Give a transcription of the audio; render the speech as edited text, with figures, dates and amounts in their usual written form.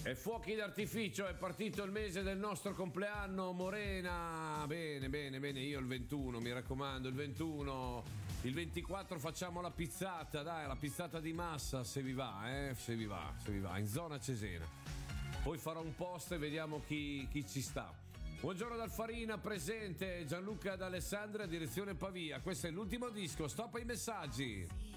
E fuochi d'artificio, è partito il mese del nostro compleanno, Morena. Bene, bene, bene, io il 21, mi raccomando, il 21. Il 24 facciamo la pizzata, dai, la pizzata di massa, se vi va, se vi va, in zona Cesena. Poi farò un post e vediamo chi ci sta. Buongiorno dal Farina, presente, Gianluca ed Alessandra, direzione Pavia. Questo è l'ultimo disco, stop ai messaggi.